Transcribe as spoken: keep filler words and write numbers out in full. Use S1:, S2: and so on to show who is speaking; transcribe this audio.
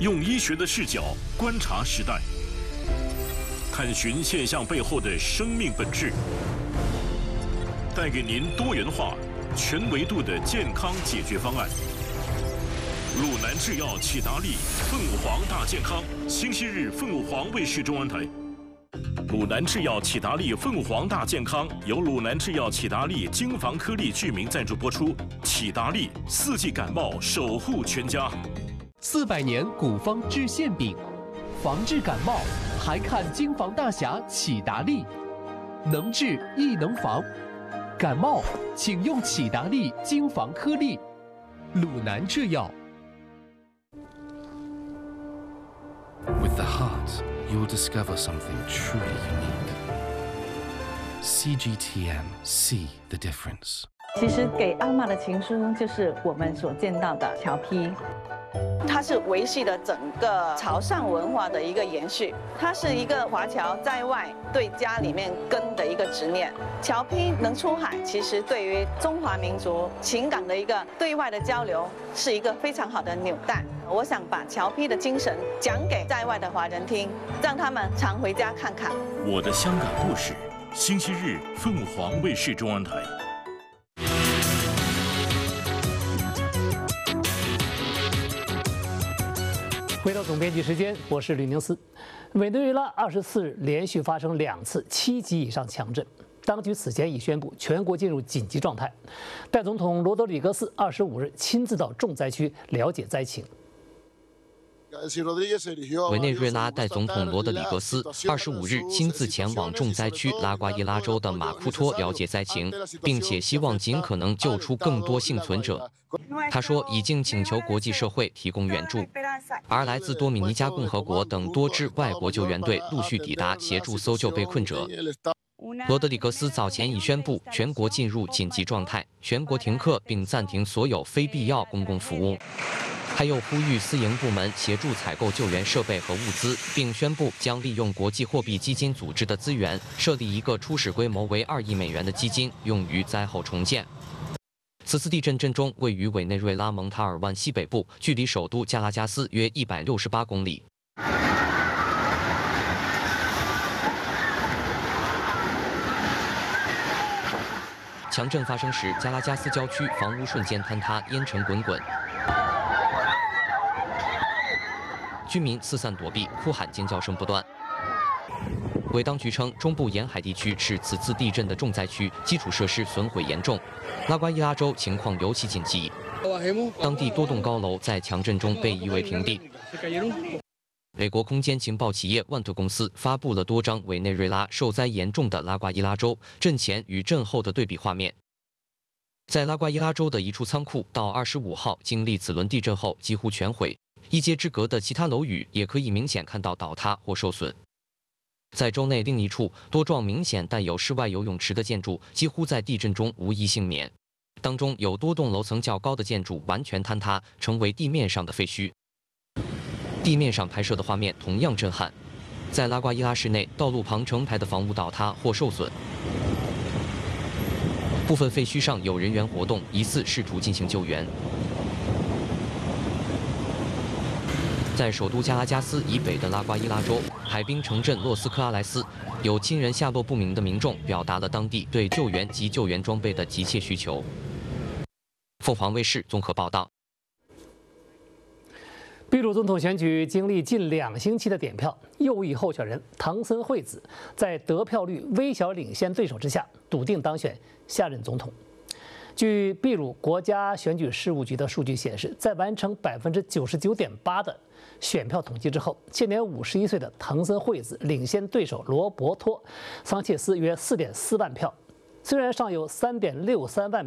S1: 用医学的视角观察时代，探寻现象背后的生命本质，带给您多元化、全维度的健康解决方案。鲁南制药启达利凤凰大健康，星期日凤凰卫视中文台。鲁南制药启达利凤凰大健康由鲁南制药启达利精防颗粒剧名赞助播出。启达利四季感冒守护全家。
S2: 四百年古方治馅饼，防治感冒还看精防大侠启达利，能治亦能防。感冒请用启达利精防颗粒。鲁南制药。
S3: With the heart, you'll discover something truly unique. C G T M, see the difference.
S4: 其实给阿嬷的情书就是我们所见到的侨批，它是维系了整个潮汕文化的一个延续，它是一个华侨在外对家里面根的一个执念。侨批能出海，其实对于中华民族情感的一个对外的交流，是一个非常好的纽带。我想把侨批的精神讲给在外的华人听，让他们常回家看看。
S1: 我的香港故事，星期日凤凰卫视中文台。
S5: 回到总编辑时间，我是吕宁思。委内瑞拉二十四日连续发生两次七级以上强震，当局此前已宣布全国进入紧急状态。代总统罗德里格斯二十五日亲自到重灾区了解灾情。
S6: 委内瑞拉代总统罗德里格斯二十五日亲自前往重灾区拉瓜伊拉州的马库托了解灾情，并且希望尽可能救出更多幸存者。他说，已经请求国际社会提供援助，而来自多米尼加共和国等多支外国救援队陆续抵达，协助搜救被困者。罗德里格斯早前已宣布全国进入紧急状态，全国停课并暂停所有非必要公共服务。他又呼吁私营部门协助采购救援设备和物资，并宣布将利用国际货币基金组织的资源，设立一个初始规模为二亿美元的基金，用于灾后重建。此次地震震中位于委内瑞拉蒙塔尔湾西北部，距离首都加拉加斯约一百六十八公里。强震发生时，加拉加斯郊区房屋瞬间坍塌，烟尘滚滚。居民四散躲避，哭喊尖叫声不断。委当局称，中部沿海地区是此次地震的重灾区，基础设施损毁严重。拉瓜伊拉州情况尤其紧急，当地多栋高楼在强震中被夷为平地。美国空间情报企业万特公司发布了多张委内瑞拉受灾严重的拉瓜伊拉州震前与震后的对比画面。在拉瓜伊拉州的一处仓库，到二十五号经历此轮地震后几乎全毁。一街之隔的其他楼宇也可以明显看到倒塌或受损。在州内另一处多幢明显带有室外游泳池的建筑，几乎在地震中无一幸免。当中有多栋楼层较高的建筑完全坍塌，成为地面上的废墟。地面上拍摄的画面同样震撼。在拉瓜伊拉市内，道路旁成排的房屋倒塌或受损，部分废墟上有人员活动，疑似试图进行救援。在首都加拉加斯以北的拉瓜伊拉州海滨城镇洛斯科阿莱斯，有亲人下落不明的民众表达了当地对救援及救援装备的急切需求。凤凰卫视综合报道。
S5: 秘鲁总统选举经历近两星期的点票，右翼候选人唐森惠子在得票率微小领先对手之下，笃定当选下任总统。据秘鲁国家选举事务局的数据显示，在完成百分之九十九点八的选票统计之后，现年五十一岁的唐森惠子领先对手罗伯托·桑切斯约四点四万票。虽然尚有三点六三万